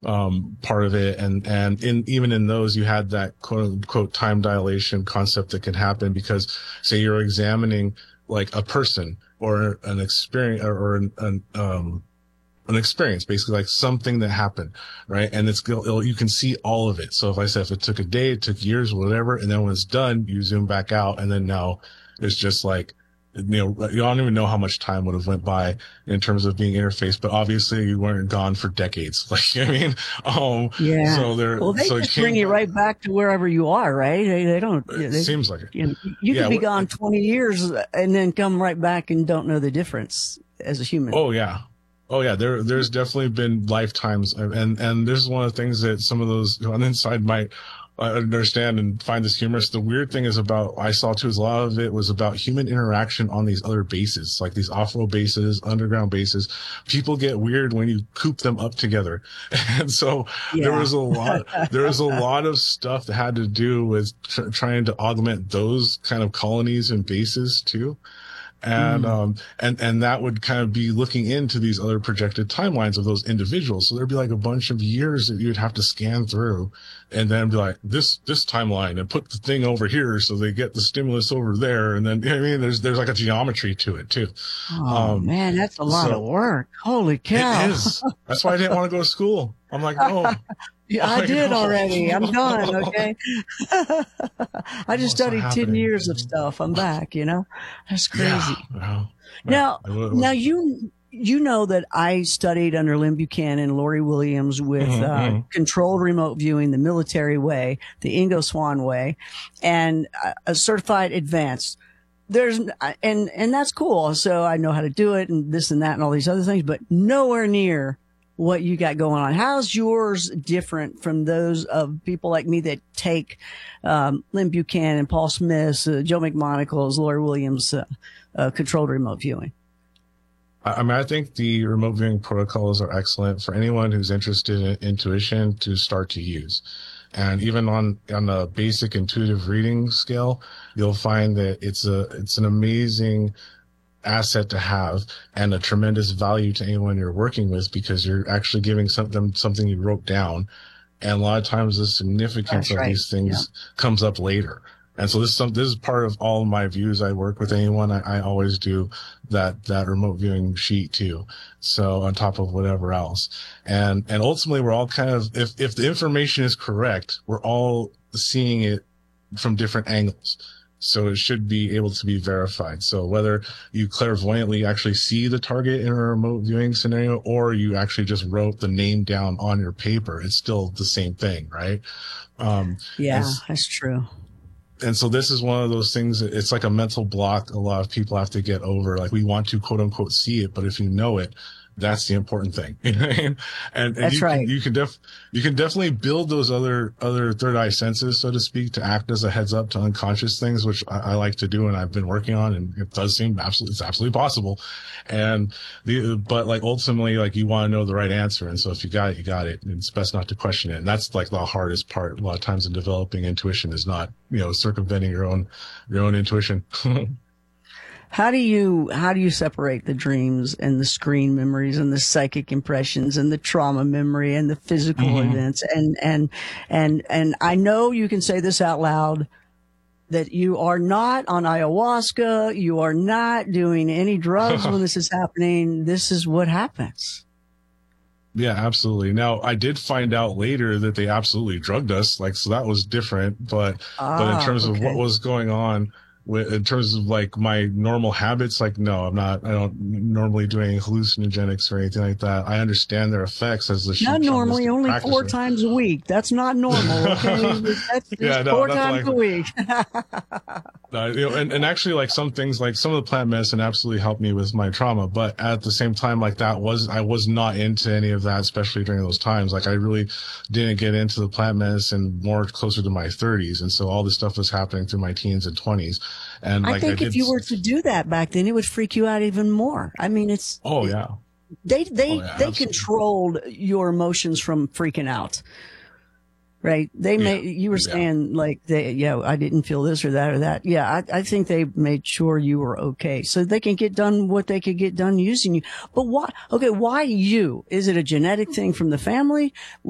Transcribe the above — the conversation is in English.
part of it. And even in those, you had that quote unquote time dilation concept that can happen because say you're examining like a person or an experience or an experience, basically like something that happened, right? And you can see all of it. So if it took a day, it took years, whatever, and then when it's done, you zoom back out, and then now it's just like, you don't even know how much time would have went by in terms of being interfaced, but obviously you weren't gone for decades. Like, I mean, yeah. So they just bring you right back to wherever you are, right? They don't. It seems like it. You could be gone 20 years and then come right back and don't know the difference as a human. Oh yeah. There's definitely been lifetimes, and this is one of the things that some of those on the inside might understand and find this humorous. The weird thing is I saw too, is a lot of it was about human interaction on these other bases, like these off-road bases, underground bases. People get weird when you coop them up together. And so there was a lot of stuff that had to do with trying to augment those kind of colonies and bases too. And that would kind of be looking into these other projected timelines of those individuals. So there'd be like a bunch of years that you'd have to scan through and then be like, this timeline, and put the thing over here so they get the stimulus over there. And then, you know what I mean? There's like a geometry to it too. Oh man, that's a lot of work. Holy cow. It is. That's why I didn't want to go to school. I'm like, no. Yeah, I did already. I'm done. Okay. I just studied 10 years of stuff. I'm back, that's crazy. Yeah, now you know that I studied under Lynn Buchanan, Lori Williams with controlled remote viewing, the military way, the Ingo Swann way, and a certified advanced. And that's cool. So I know how to do it and this and that and all these other things, but nowhere near what you got going on. How's yours different from those of people like me that take Lynn Buchanan, Paul Smith, Joe McMonacle's, Lori Williams, controlled remote viewing? I mean, I think the remote viewing protocols are excellent for anyone who's interested in intuition to start to use. And even on a basic intuitive reading scale, you'll find that it's an amazing asset to have and a tremendous value to anyone you're working with, because you're actually giving something you wrote down. And a lot of times the significance of these things comes up later. And so this is part of all of my views. I work with anyone. I always do that remote viewing sheet too. So on top of whatever else. And ultimately we're all kind of, if the information is correct, we're all seeing it from different angles. So it should be able to be verified. So whether you clairvoyantly actually see the target in a remote viewing scenario, or you actually just wrote the name down on your paper, it's still the same thing, right? That's true. And so this is one of those things, it's like a mental block a lot of people have to get over. Like, we want to quote unquote see it, but if you know it, that's the important thing. And that's right. You can definitely build those other third eye senses, so to speak, to act as a heads up to unconscious things, which I like to do and I've been working on, and it does seem it's absolutely possible. But like ultimately, like, you want to know the right answer. And so if you got it, you got it. And it's best not to question it. And that's like the hardest part a lot of times in developing intuition, is not, circumventing your own intuition. How do you separate the dreams and the screen memories and the psychic impressions and the trauma memory and the physical events? And I know you can say this out loud, that you are not on ayahuasca. You are not doing any drugs when this is happening. This is what happens. Yeah, absolutely. Now, I did find out later that they absolutely drugged us. So that was different. But in terms of what was going on, in terms of like my normal habits, like, no, I don't normally do any hallucinogenics or anything like that. I understand their effects as the not normally, only 4 times a week. That's not normal. Okay, that's 4 times a week. And actually, like, some things, like some of the plant medicine absolutely helped me with my trauma, but at the same time, like, I was not into any of that, especially during those times. Like, I really didn't get into the plant medicine more closer to my 30s, and so all this stuff was happening through my teens and 20s. And I think if you were to do that back then, it would freak you out even more. I mean, they controlled your emotions from freaking out, right? You were saying like I didn't feel this or that or that. Yeah, I think they made sure you were okay, so they can get done what they could get done using you. But why? Okay, why you? Is it a genetic thing from the family?